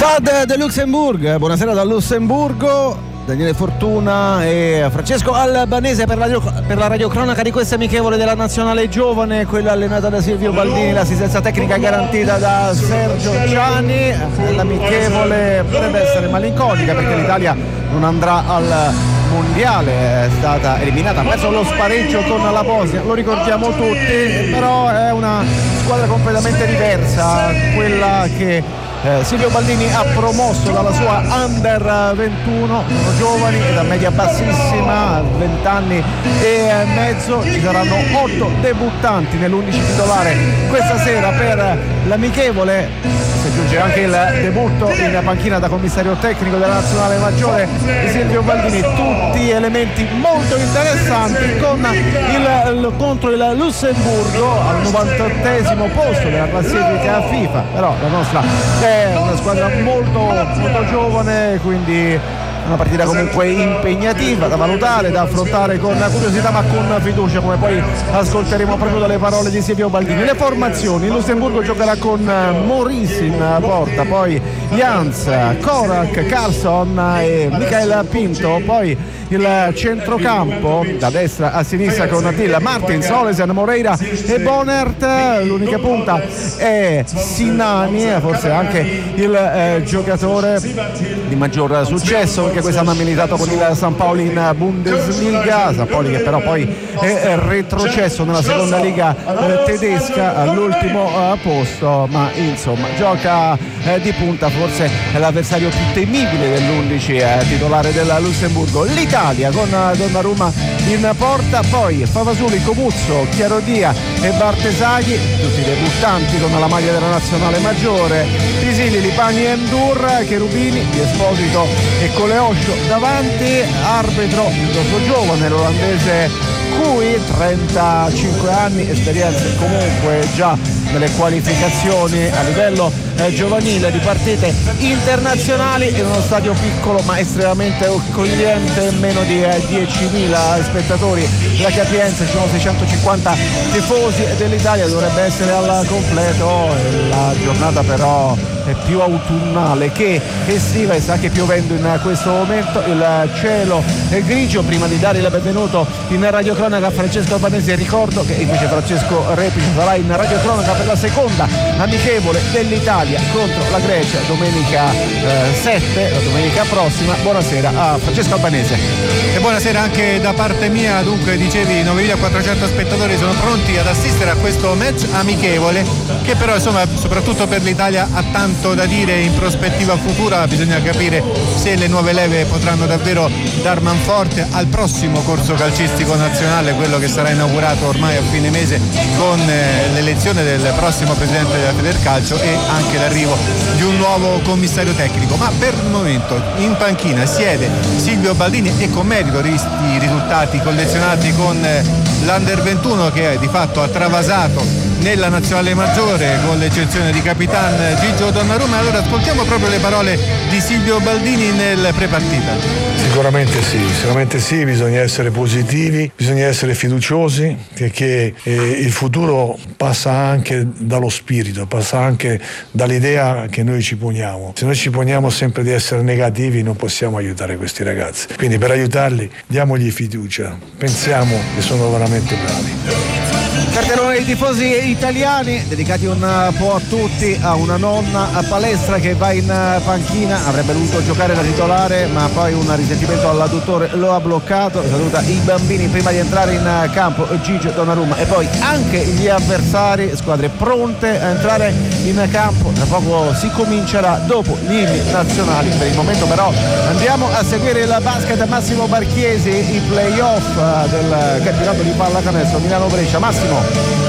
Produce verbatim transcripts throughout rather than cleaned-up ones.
Stade de Luxembourg, buonasera dal Lussemburgo. Daniele Fortuna e Francesco Albanese per la, per la radiocronaca di questa amichevole della nazionale giovane, quella allenata da Silvio Baldini, l'assistenza tecnica garantita da Sergio Gianni. L'amichevole potrebbe essere malinconica perché l'Italia non andrà al mondiale, è stata eliminata, ha perso lo spareggio con la Bosnia, lo ricordiamo tutti, però è una squadra completamente diversa, quella che Eh, Silvio Baldini ha promosso dalla sua under ventuno, sono giovani e da media bassissima, venti anni e mezzo. Ci saranno otto debuttanti nell'undici titolare questa sera per l'amichevole. Si aggiunge anche il debutto in panchina da commissario tecnico della nazionale maggiore di Silvio Baldini, tutti elementi molto interessanti, con il, il contro il Lussemburgo al novantottesimo posto della classifica FIFA, però la nostra è una squadra molto, molto giovane, quindi una partita comunque impegnativa da valutare, da affrontare con curiosità ma con fiducia, come poi ascolteremo proprio dalle parole di Silvio Baldini. Le formazioni: il Lussemburgo giocherà con Maurice in porta, poi Jans, Korak, Carlson e Michael Pinto, poi il centrocampo da destra a sinistra con Attila Martins, Olesen, Moreira e Bonert. L'unica punta è Sinani, forse anche il eh, giocatore di maggior successo, perché quest'anno ha militato con il San Paoli in Bundesliga, San Paoli che però poi è retrocesso nella seconda liga eh, tedesca all'ultimo eh, posto, ma insomma gioca eh, di punta, forse è l'avversario più temibile dell'undici eh, titolare del Lussemburgo. L'Italia con Donnarumma in porta, poi Favasuli, Comuzzo, Chiarodia e Bartesaghi, tutti debuttanti con la maglia della nazionale maggiore. Pisili, Lipani e Ndur, Cherubini, Di Esposito e Coleoscio davanti. Arbitro piuttosto giovane, l'olandese Cui, trentacinque anni, esperienze comunque già nelle qualificazioni a livello eh, giovanile di partite internazionali, in uno stadio piccolo ma estremamente accogliente, meno di eh, diecimila spettatori la capienza, ci sono seicentocinquanta tifosi dell'Italia, dovrebbe essere al completo. La giornata però è più autunnale che estiva e sta anche piovendo in questo momento, il cielo è grigio. Prima di dare il benvenuto in radiocronaca a Francesco Albanese, ricordo che invece Francesco Repice sarà in radiocronaca per la seconda amichevole dell'Italia contro la Grecia domenica eh, sette, la domenica prossima. Buonasera a Francesco Albanese. E buonasera anche da parte mia. Dunque, dicevi, novemilaquattrocento spettatori sono pronti ad assistere a questo match amichevole che però insomma soprattutto per l'Italia ha tanto da dire in prospettiva futura. Bisogna capire se le nuove leve potranno davvero dar manforte al prossimo corso calcistico nazionale, quello che sarà inaugurato ormai a fine mese con eh, l'elezione del prossimo presidente della Federcalcio e anche l'arrivo di un nuovo commissario tecnico. Ma per il momento in panchina siede Silvio Baldini e con merito i risultati collezionati con eh, l'Under ventuno, che di fatto ha travasato nella nazionale maggiore con l'eccezione di capitan Gigio Donnarumma. Allora ascoltiamo proprio le parole di Silvio Baldini nel prepartita. Sicuramente sì, sicuramente sì, bisogna essere positivi, bisogna essere fiduciosi, perché eh, il futuro passa anche dallo spirito, passa anche dall'idea che noi ci poniamo. Se noi ci poniamo sempre di essere negativi non possiamo aiutare questi ragazzi, quindi per aiutarli diamogli fiducia, pensiamo che sono veramente bravi. Cartellone dei tifosi italiani dedicati un po' a tutti, a una nonna a palestra che va in panchina, avrebbe dovuto giocare da titolare ma poi un risentimento all'adduttore lo ha bloccato, saluta i bambini prima di entrare in campo Gigio Donnarumma e poi anche gli avversari, squadre pronte a entrare in campo. Tra poco si comincerà dopo gli inni nazionali. Per il momento però andiamo a seguire il basket Massimo Barchiesi, i playoff del campionato di pallacanestro Milano-Brescia. Massimo.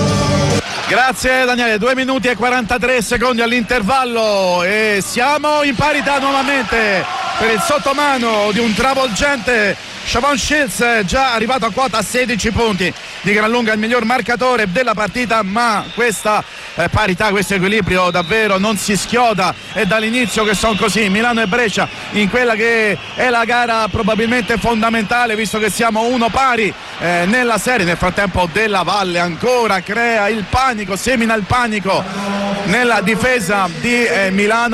Grazie Daniele, due minuti e quarantatré secondi all'intervallo e siamo in parità nuovamente per il sottomano di un travolgente Shavon Shields, già arrivato a quota sedici punti, di gran lunga il miglior marcatore della partita, ma questa eh, parità, questo equilibrio davvero non si schioda. È dall'inizio che sono così Milano e Brescia in quella che è la gara probabilmente fondamentale, visto che siamo uno pari eh, nella serie. Nel frattempo Della Valle ancora crea il panico, semina il panico nella difesa di eh, Milano.